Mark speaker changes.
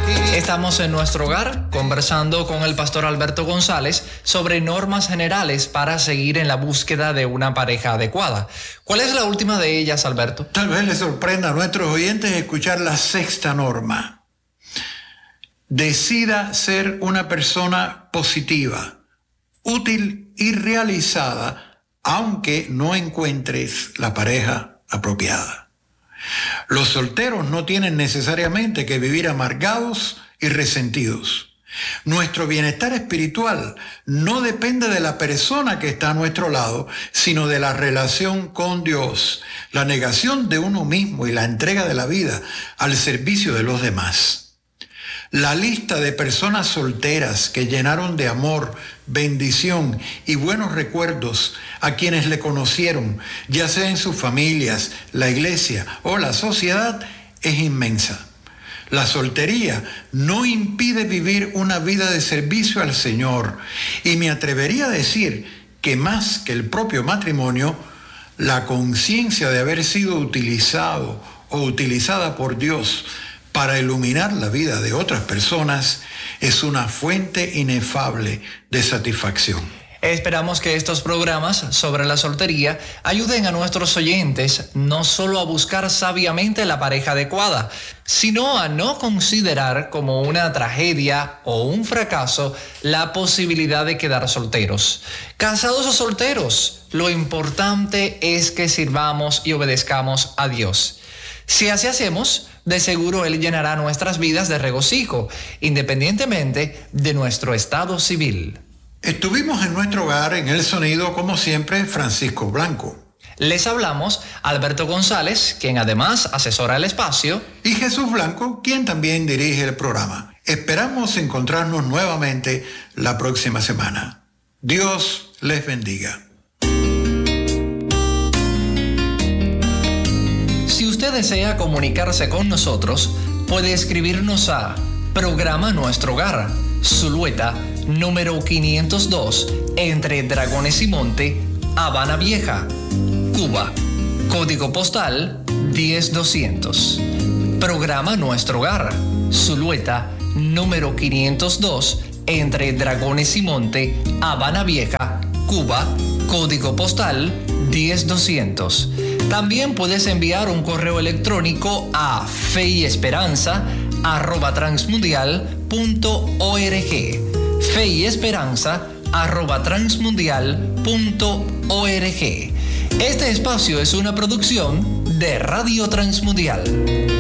Speaker 1: Estamos en nuestro hogar conversando con el pastor Alberto González sobre normas generales para seguir en la búsqueda de una pareja adecuada. ¿Cuál es la última de ellas, Alberto?
Speaker 2: Tal vez les sorprenda a nuestros oyentes escuchar la sexta norma. Decida ser una persona positiva, útil y realizada, aunque no encuentres la pareja apropiada. Los solteros no tienen necesariamente que vivir amargados y resentidos. Nuestro bienestar espiritual no depende de la persona que está a nuestro lado, sino de la relación con Dios, la negación de uno mismo y la entrega de la vida al servicio de los demás. La lista de personas solteras que llenaron de amor, bendición y buenos recuerdos a quienes le conocieron, ya sea en sus familias, la iglesia o la sociedad, es inmensa. La soltería no impide vivir una vida de servicio al Señor, y me atrevería a decir que más que el propio matrimonio, la conciencia de haber sido utilizado o utilizada por Dios para iluminar la vida de otras personas es una fuente inefable de satisfacción.
Speaker 1: Esperamos que estos programas sobre la soltería ayuden a nuestros oyentes no solo a buscar sabiamente la pareja adecuada, sino a no considerar como una tragedia o un fracaso la posibilidad de quedar solteros. Casados o solteros, lo importante es que sirvamos y obedezcamos a Dios. Si así hacemos, de seguro Él llenará nuestras vidas de regocijo, independientemente de nuestro estado civil.
Speaker 2: Estuvimos en nuestro hogar en el sonido, como siempre, Francisco Blanco.
Speaker 1: Les hablamos Alberto González, quien además asesora el espacio,
Speaker 2: y Jesús Blanco, quien también dirige el programa. Esperamos encontrarnos nuevamente la próxima semana. Dios les bendiga.
Speaker 1: Si usted desea comunicarse con nosotros, puede escribirnos a Programa Nuestro Hogar, Zulueta, número 502, entre Dragones y Monte, Habana Vieja, Cuba. Código postal 10200. Programa Nuestro Hogar, Zulueta, número 502, entre Dragones y Monte, Habana Vieja, Cuba. Código postal 10200. También puedes enviar un correo electrónico a feyesperanza@transmundial.org. feyesperanza@transmundial.org. Este espacio es una producción de Radio Transmundial.